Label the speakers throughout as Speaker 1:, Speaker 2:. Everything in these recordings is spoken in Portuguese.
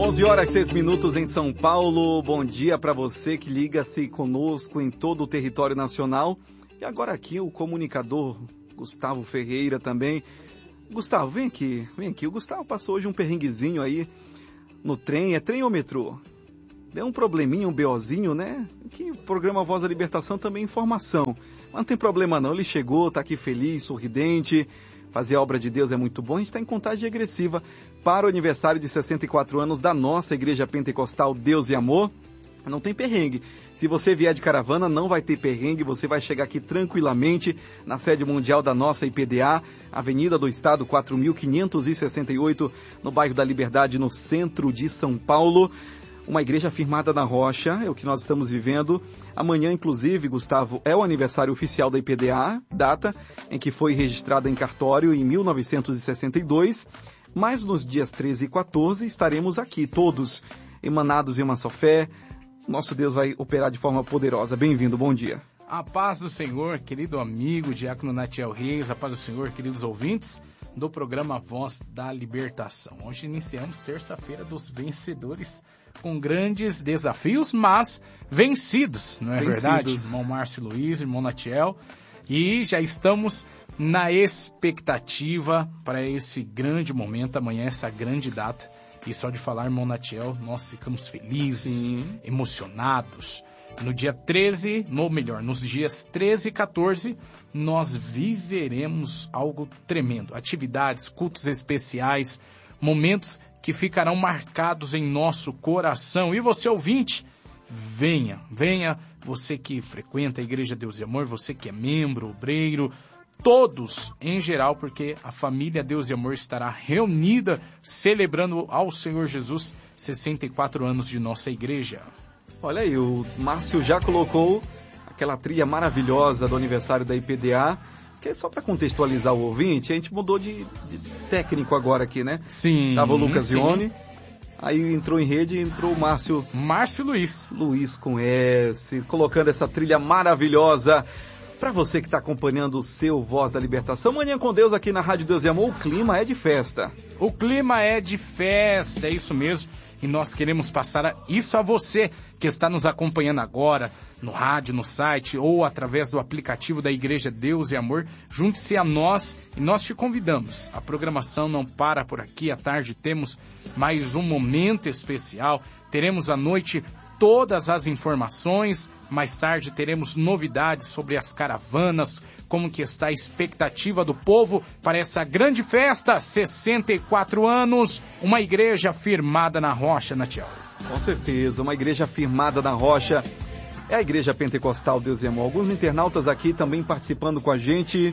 Speaker 1: 11 horas e 6 minutos em São Paulo. Bom dia para você que liga-se conosco em todo o território nacional. E agora aqui o comunicador Gustavo Ferreira também. Gustavo, vem aqui. O Gustavo passou hoje um perrenguezinho aí no trem. É trem ou metrô? Deu um probleminha, um BOzinho, né? Que o programa Voz da Libertação também é informação. Mas não tem problema não, ele chegou, tá aqui feliz, sorridente. Fazer a obra de Deus é muito bom. A gente está em contagem regressiva para o aniversário de 64 anos da nossa Igreja Pentecostal Deus e Amor. Não tem perrengue. Se você vier de caravana, não vai ter perrengue. Você vai chegar aqui tranquilamente na sede mundial da nossa IPDA, Avenida do Estado 4.568, no bairro da Liberdade, no centro de São Paulo. Uma igreja firmada na rocha, é o que nós estamos vivendo. Amanhã, inclusive, Gustavo, é o aniversário oficial da IPDA, data em que foi registrada em cartório em 1962. Mas nos dias 13 e 14 estaremos aqui, todos emanados em uma só fé. Nosso Deus vai operar de forma poderosa. Bem-vindo, bom dia.
Speaker 2: A paz do Senhor, querido amigo Diácono Natiel Reis, a paz do Senhor, queridos ouvintes do programa Voz da Libertação. Hoje iniciamos terça-feira dos vencedores, com grandes desafios, mas vencidos, não é verdade? Irmão Márcio Luiz, irmão Natiel, e já estamos na expectativa para esse grande momento, amanhã, essa grande data. E só de falar, irmão Natiel, nós ficamos felizes, emocionados. No dia 13, nos dias 13 e 14, nós viveremos algo tremendo. Atividades, cultos especiais, momentos que ficarão marcados em nosso coração. E você, ouvinte, venha, você que frequenta a Igreja Deus e Amor, você que é membro, obreiro, todos em geral, porque a família Deus e Amor estará reunida celebrando ao Senhor Jesus 64 anos de nossa igreja.
Speaker 1: Olha aí, o Márcio já colocou aquela trilha maravilhosa do aniversário da IPDA, que é só para contextualizar o ouvinte. A gente mudou de técnico agora aqui, né?
Speaker 2: Sim.
Speaker 1: Tava o Lucas Ione, aí entrou em rede, entrou o Márcio
Speaker 2: Luiz.
Speaker 1: Luiz com S, colocando essa trilha maravilhosa. Para você que está acompanhando o seu Voz da Libertação, Manhã com Deus aqui na Rádio Deus e Amor, o clima é de festa.
Speaker 2: O clima é de festa, é isso mesmo. E nós queremos passar isso a você que está nos acompanhando agora, no rádio, no site ou através do aplicativo da Igreja Deus e Amor. Junte-se a nós e nós te convidamos. A programação não para por aqui. À tarde temos mais um momento especial. Teremos à noite todas as informações. Mais tarde teremos novidades sobre as caravanas, como que está a expectativa do povo para essa grande festa, 64 anos, uma igreja firmada na rocha, Natiel.
Speaker 1: Com certeza, uma igreja firmada na rocha, é a Igreja Pentecostal Deus e Amor. Alguns internautas aqui também participando com a gente.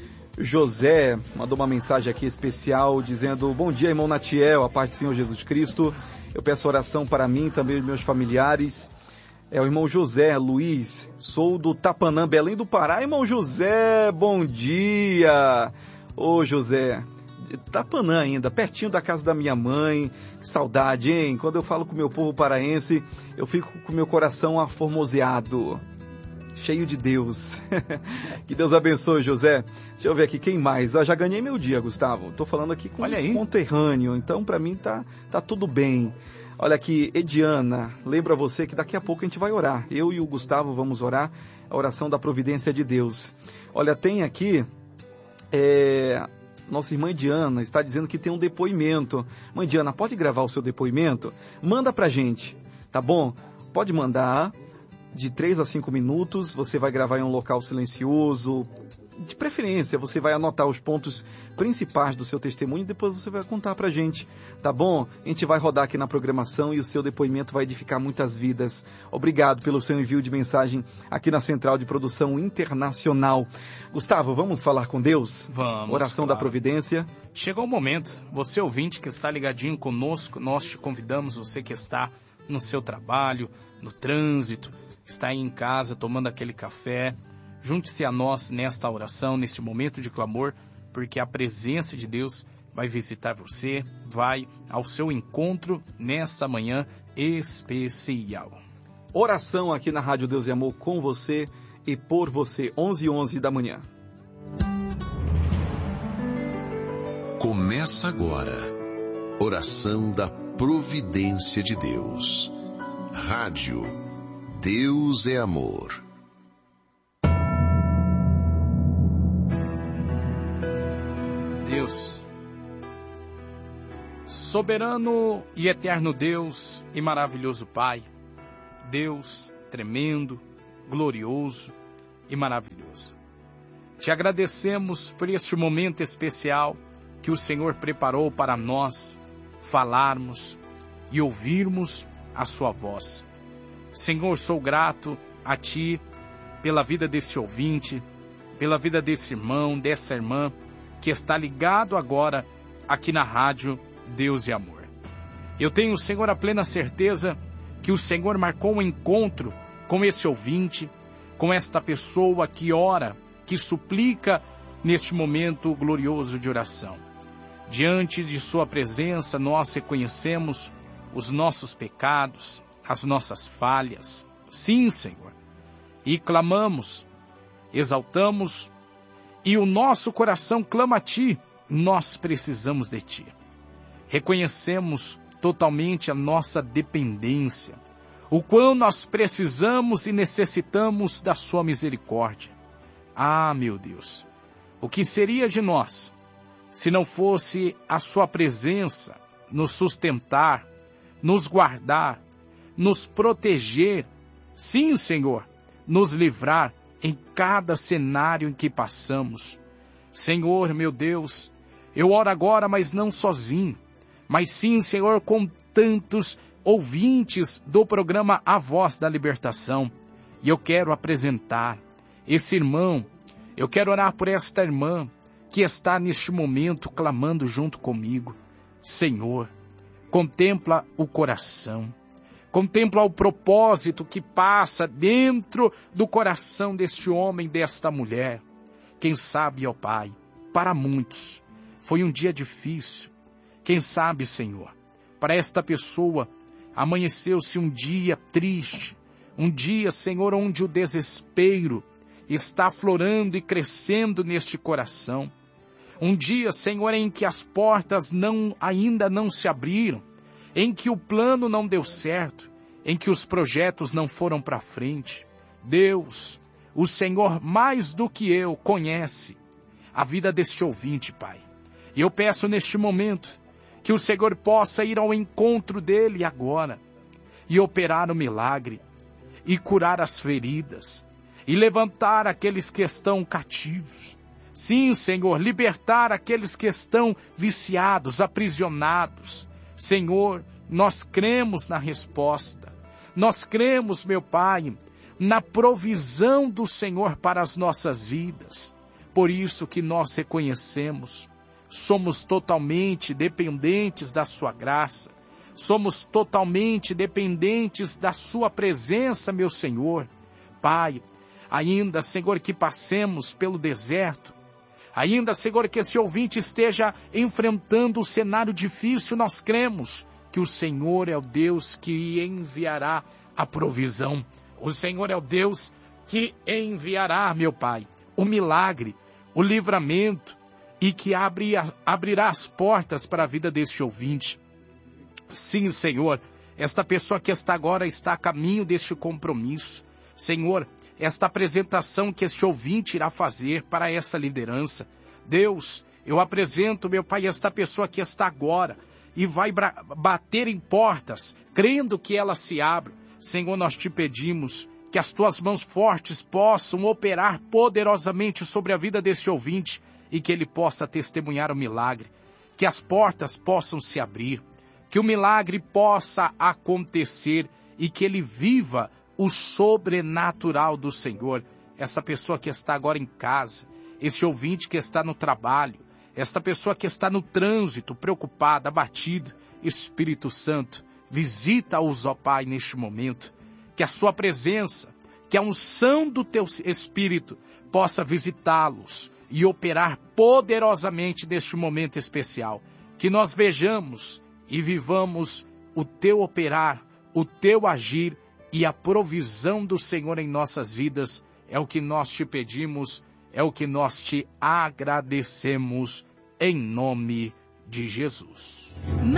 Speaker 1: José mandou uma mensagem aqui especial, dizendo: bom dia, irmão Natiel, a paz do Senhor Jesus Cristo. Eu peço oração para mim e também os meus familiares. É o irmão José Luiz, sou do Tapanã, Belém do Pará. Irmão José, bom dia! Ô José, Tapanã ainda, pertinho da casa da minha mãe. Que saudade, hein? Quando eu falo com o meu povo paraense, eu fico com o meu coração aformoseado, cheio de Deus. Que Deus abençoe, José. Deixa eu ver aqui, quem mais? Eu já ganhei meu dia, Gustavo. Tô falando aqui com um conterrâneo, então pra mim tá tudo bem. Olha aqui, Ediana, lembra você que daqui a pouco a gente vai orar. Eu e o Gustavo vamos orar a oração da providência de Deus. Olha, tem aqui, nossa irmã Ediana está dizendo que tem um depoimento. Mãe Ediana, pode gravar o seu depoimento? Manda pra gente, tá bom? Pode mandar de 3 a 5 minutos, você vai gravar em um local silencioso. De preferência, você vai anotar os pontos principais do seu testemunho e depois você vai contar pra gente, tá bom? A gente vai rodar aqui na programação e o seu depoimento vai edificar muitas vidas. Obrigado pelo seu envio de mensagem aqui na Central de Produção Internacional. Gustavo, vamos falar com Deus?
Speaker 2: Vamos.
Speaker 1: Oração da providência.
Speaker 2: Chegou o momento. Você, ouvinte que está ligadinho conosco, nós te convidamos, você que está no seu trabalho, no trânsito, está aí em casa tomando aquele café. Junte-se a nós nesta oração, neste momento de clamor, porque a presença de Deus vai visitar você, vai ao seu encontro nesta manhã especial.
Speaker 1: Oração aqui na Rádio Deus e Amor com você e por você, 11h11 da manhã.
Speaker 3: Começa agora, oração da providência de Deus. Rádio Deus é Amor.
Speaker 2: Deus, soberano e eterno Deus e maravilhoso Pai, Deus tremendo, glorioso e maravilhoso. Te agradecemos por este momento especial que o Senhor preparou para nós falarmos e ouvirmos a sua voz. Senhor, sou grato a Ti pela vida desse ouvinte, pela vida desse irmão, dessa irmã, que está ligado agora aqui na rádio Deus e Amor. Eu tenho, Senhor, a plena certeza que o Senhor marcou um encontro com esse ouvinte, com esta pessoa que ora, que suplica neste momento glorioso de oração. Diante de sua presença, nós reconhecemos os nossos pecados, as nossas falhas. Sim, Senhor. E clamamos, exaltamos, e o nosso coração clama a Ti. Nós precisamos de Ti. Reconhecemos totalmente a nossa dependência, o quão nós precisamos e necessitamos da Sua misericórdia. Ah, meu Deus, o que seria de nós se não fosse a Sua presença nos sustentar, nos guardar, nos proteger, sim, Senhor, nos livrar em cada cenário em que passamos. Senhor, meu Deus, eu oro agora, mas não sozinho, mas sim, Senhor, com tantos ouvintes do programa A Voz da Libertação. E eu quero apresentar esse irmão, eu quero orar por esta irmã que está neste momento clamando junto comigo. Senhor, contempla o coração, contempla o propósito que passa dentro do coração deste homem, desta mulher. Quem sabe, ó Pai, para muitos foi um dia difícil. Quem sabe, Senhor, para esta pessoa amanheceu-se um dia triste, um dia, Senhor, onde o desespero está aflorando e crescendo neste coração. Um dia, Senhor, em que as portas ainda não se abriram, em que o plano não deu certo, em que os projetos não foram para frente. Deus, o Senhor mais do que eu conhece a vida deste ouvinte, Pai. E eu peço neste momento que o Senhor possa ir ao encontro dele agora e operar o milagre, e curar as feridas, e levantar aqueles que estão cativos. Sim, Senhor, libertar aqueles que estão viciados, aprisionados. Senhor, nós cremos na resposta. Nós cremos, meu Pai, na provisão do Senhor para as nossas vidas. Por isso que nós reconhecemos, somos totalmente dependentes da Sua graça. Somos totalmente dependentes da Sua presença, meu Senhor. Pai, ainda, Senhor, que passemos pelo deserto, ainda, Senhor, que esse ouvinte esteja enfrentando um cenário difícil, nós cremos que o Senhor é o Deus que enviará a provisão. O Senhor é o Deus que enviará, meu Pai, o milagre, o livramento, e que abrirá as portas para a vida deste ouvinte. Sim, Senhor, esta pessoa que agora está a caminho deste compromisso. Senhor, esta apresentação que este ouvinte irá fazer para essa liderança. Deus, eu apresento, meu Pai, esta pessoa que está agora e vai bater em portas, crendo que ela se abre. Senhor, nós te pedimos que as tuas mãos fortes possam operar poderosamente sobre a vida deste ouvinte e que ele possa testemunhar o milagre, que as portas possam se abrir, que o milagre possa acontecer e que ele viva o sobrenatural do Senhor. Essa pessoa que está agora em casa, esse ouvinte que está no trabalho, esta pessoa que está no trânsito, preocupada, abatida, Espírito Santo, visita-os, ó Pai, neste momento, que a sua presença, que a unção do teu Espírito possa visitá-los e operar poderosamente neste momento especial, que nós vejamos e vivamos o teu operar, o teu agir e a provisão do Senhor em nossas vidas. É o que nós te pedimos, é o que nós te agradecemos, em nome de Jesus.